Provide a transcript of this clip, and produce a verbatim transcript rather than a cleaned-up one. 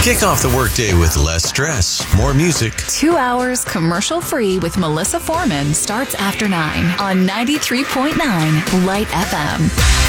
Kick off the workday with less stress, more music. Two hours commercial-free with Melissa Foreman starts after nine on ninety-three point nine Light F M.